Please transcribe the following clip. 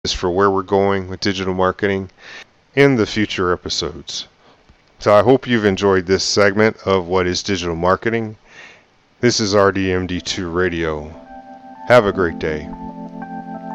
for where we're going with digital marketing in the future episodes. So I hope you've enjoyed this segment of What is Digital Marketing. This is RDMD2 Radio. Have a great day.